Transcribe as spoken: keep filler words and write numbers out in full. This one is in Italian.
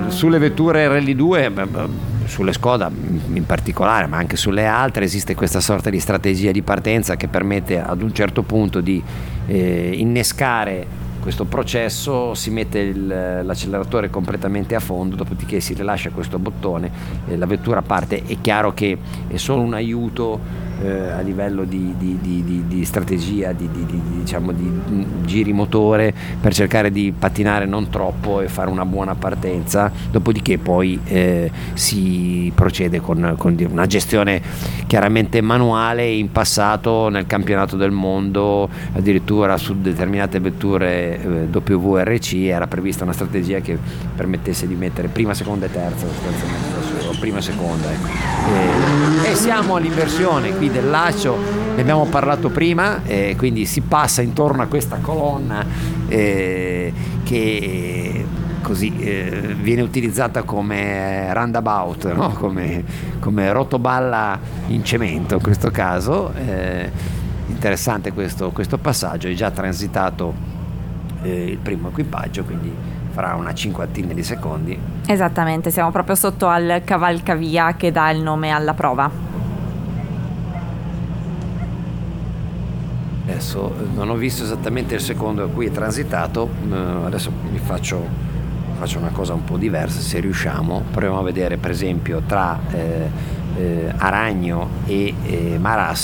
sulle vetture Rally due, sulle Skoda in particolare, ma anche sulle altre, esiste questa sorta di strategia di partenza che permette ad un certo punto di eh, innescare questo processo, si mette il, l'acceleratore completamente a fondo, dopodiché si rilascia questo bottone e la vettura parte. È chiaro che è solo un aiuto eh, a livello di, di, di, di, di strategia, di, di, di, diciamo di giri motore, per cercare di pattinare non troppo e fare una buona partenza, dopodiché poi eh, si procede con, con una gestione chiaramente manuale. In passato nel campionato del mondo addirittura su determinate vetture W R C era prevista una strategia che permettesse di mettere prima, seconda e terza sostanzialmente da solo, prima e seconda, ecco. e, e siamo all'inversione qui del laccio, ne abbiamo parlato prima, e quindi si passa intorno a questa colonna eh, che così eh, viene utilizzata come roundabout, no? come, come rotoballa in cemento in questo caso. Eh, interessante questo, questo passaggio. È già transitato eh, il primo equipaggio, quindi fra una cinquantina di secondi. Esattamente, siamo proprio sotto al cavalcavia che dà il nome alla prova. Adesso non ho visto esattamente il secondo a cui è transitato, adesso vi faccio, faccio una cosa un po' diversa, se riusciamo. Proviamo a vedere per esempio tra eh, eh, Aragno e eh, Marassi